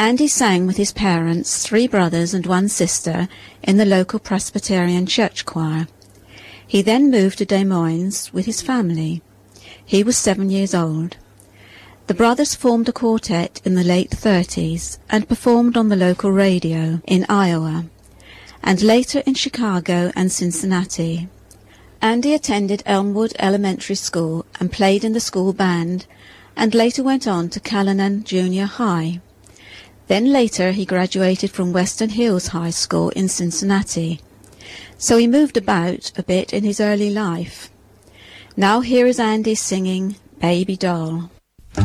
Andy sang with his parents, 3 brothers and 1 sister, in the local Presbyterian church choir. He then moved to Des Moines with his family. He was 7 years old. The brothers formed a quartet in the late 30s and performed on the local radio in Iowa, and later in Chicago and Cincinnati. Andy attended Elmwood Elementary School and played in the school band, and later went on to Callanan Junior High. Then later he graduated from Western Hills High School in Cincinnati. So he moved about a bit in his early life. Now here is Andy singing Baby Doll.